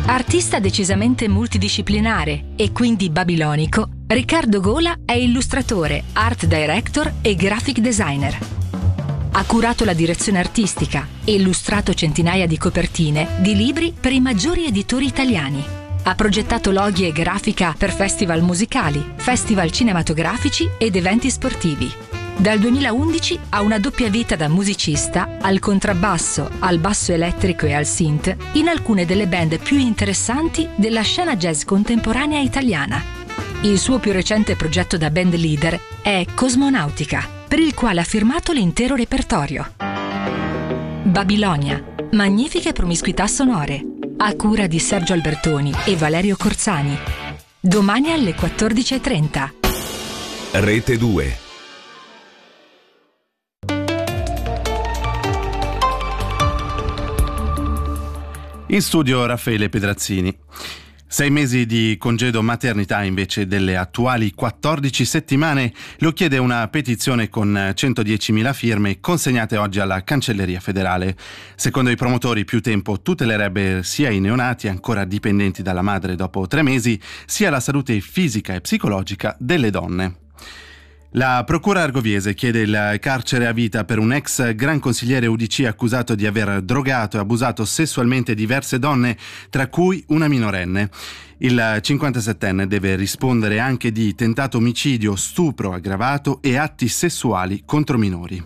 Artista decisamente multidisciplinare e quindi babilonico, Riccardo Gola è illustratore, art director e graphic designer. Ha curato la direzione artistica e illustrato centinaia di copertine di libri per i maggiori editori italiani. Ha progettato loghi e grafica per festival musicali, festival cinematografici ed eventi sportivi. Dal 2011 ha una doppia vita da musicista al contrabbasso, al basso elettrico e al synth in alcune delle band più interessanti della scena jazz contemporanea italiana. Il suo più recente progetto da band leader è Cosmonautica, per il quale ha firmato l'intero repertorio. Babilonia, magnifiche promiscuità sonore, a cura di Sergio Albertoni e Valerio Corzani. Domani alle 14:30. Rete 2. In studio Raffaele Pedrazzini. 6 mesi di congedo maternità invece delle attuali 14 settimane, lo chiede una petizione con 110.000 firme consegnate oggi alla Cancelleria federale. Secondo i promotori più tempo tutelerebbe sia i neonati ancora dipendenti dalla madre dopo 3 mesi, sia la salute fisica e psicologica delle donne. La procura argoviese chiede il carcere a vita per un ex gran consigliere UDC accusato di aver drogato e abusato sessualmente diverse donne, tra cui una minorenne. Il 57enne deve rispondere anche di tentato omicidio, stupro aggravato e atti sessuali contro minori.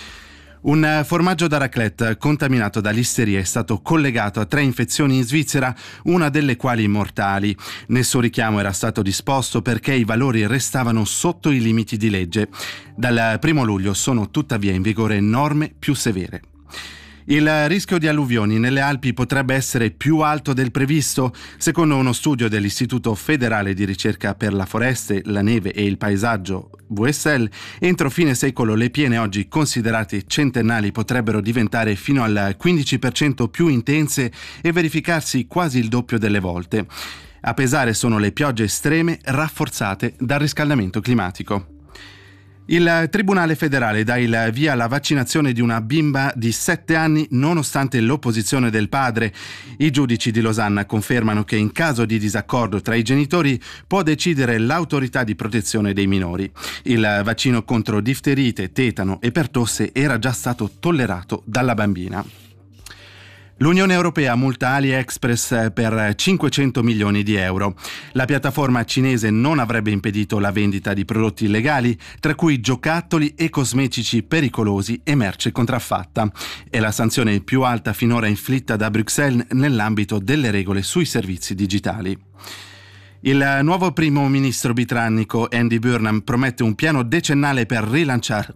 Un formaggio da raclette contaminato da listeria è stato collegato a 3 infezioni in Svizzera, una delle quali mortali. Nessun richiamo era stato disposto perché i valori restavano sotto i limiti di legge. Dal 1 luglio sono tuttavia in vigore norme più severe. Il rischio di alluvioni nelle Alpi potrebbe essere più alto del previsto. Secondo uno studio dell'Istituto federale di ricerca per la foreste, la neve e il paesaggio VSL, entro fine secolo le piene oggi considerate centennali potrebbero diventare fino al 15% più intense e verificarsi quasi il doppio delle volte. A pesare sono le piogge estreme rafforzate dal riscaldamento climatico. Il Tribunale federale dà il via alla vaccinazione di una bimba di 7 anni nonostante l'opposizione del padre. I giudici di Losanna confermano che in caso di disaccordo tra i genitori può decidere l'autorità di protezione dei minori. Il vaccino contro difterite, tetano e pertosse era già stato tollerato dalla bambina. L'Unione Europea multa AliExpress per 500 milioni di euro. La piattaforma cinese non avrebbe impedito la vendita di prodotti illegali, tra cui giocattoli e cosmetici pericolosi e merce contraffatta. È la sanzione più alta finora inflitta da Bruxelles nell'ambito delle regole sui servizi digitali. Il nuovo primo ministro britannico Andy Burnham promette un piano decennale per rilanciare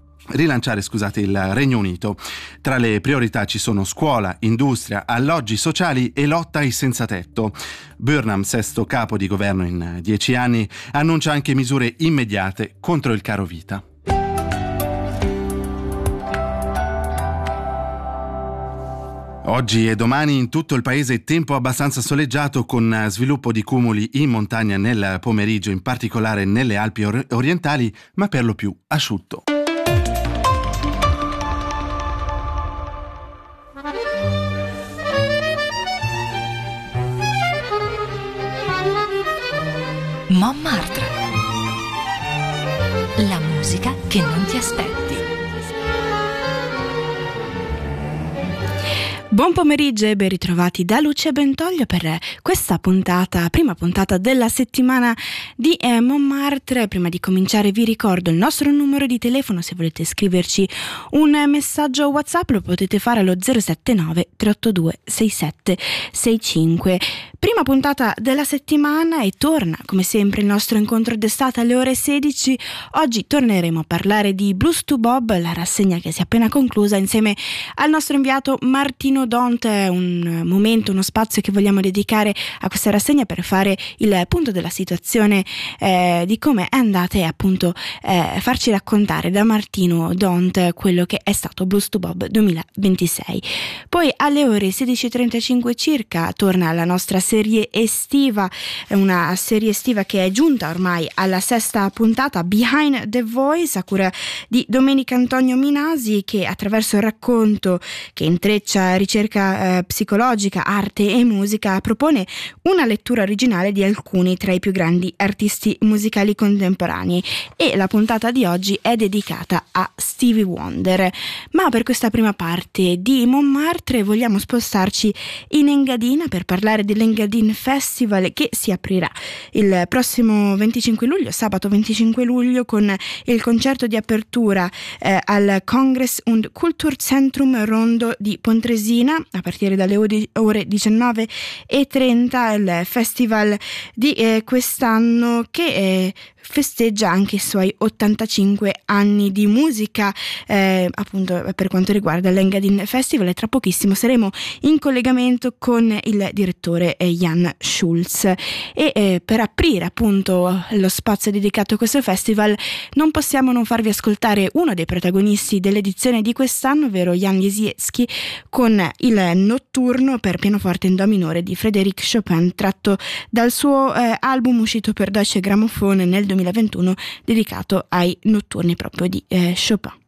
il Regno Unito. Tra le priorità ci sono scuola, industria, alloggi sociali e lotta ai senza tetto. Burnham, sesto capo di governo in 10 anni, annuncia anche misure immediate contro il caro vita. Oggi e domani in tutto il paese tempo abbastanza soleggiato con sviluppo di cumuli in montagna nel pomeriggio, in particolare nelle Alpi orientali, ma per lo più asciutto. Montmartre. La musica che non ti aspetti. Buon pomeriggio e ben ritrovati da Lucia Bentoglio per questa puntata, prima puntata della settimana di Montmartre. Prima di cominciare vi ricordo il nostro numero di telefono: se volete scriverci un messaggio WhatsApp lo potete fare allo 079 382 6765. Prima puntata della settimana e torna come sempre il nostro incontro d'estate alle ore 16. Oggi torneremo a parlare di Blues to Bob, la rassegna che si è appena conclusa, insieme al nostro inviato Martino Donte. Un momento, uno spazio che vogliamo dedicare a questa rassegna per fare il punto della situazione di come è andata e appunto farci raccontare da Martino Donte quello che è stato Blues to Bob 2026. Poi alle ore 16:35 circa torna la nostra serie estiva, una serie estiva che è giunta ormai alla 6ª puntata, Behind the Voice, a cura di Domenico Antonio Minasi, che attraverso il racconto che intreccia ricerca ricerca psicologica, arte e musica, propone una lettura originale di alcuni tra i più grandi artisti musicali contemporanei, e la puntata di oggi è dedicata a Stevie Wonder. Ma per questa prima parte di Montmartre vogliamo spostarci in Engadina per parlare dell'Engadine Festival, che si aprirà il prossimo 25 luglio, sabato 25 luglio, con il concerto di apertura al Congress und Kulturzentrum Rondo di Pontresina a partire dalle ore 19:30. Il festival di quest'anno che festeggia anche i suoi 85 anni di musica, appunto per quanto riguarda l'Engadine Festival. E tra pochissimo saremo in collegamento con il direttore Jan Schulz, e per aprire appunto lo spazio dedicato a questo festival non possiamo non farvi ascoltare uno dei protagonisti dell'edizione di quest'anno, ovvero Jan Lisiecki, con il notturno per pianoforte in do minore di Frédéric Chopin, tratto dal suo album uscito per Deutsche Grammophon nel 2021 dedicato ai notturni proprio di Chopin.